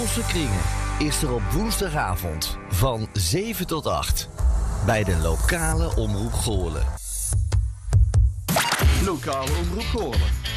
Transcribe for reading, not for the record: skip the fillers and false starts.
Engelse kringen is er op woensdagavond van 7 tot 8 bij de lokale Omroep Goorlen. Lokale Omroep Goorlen.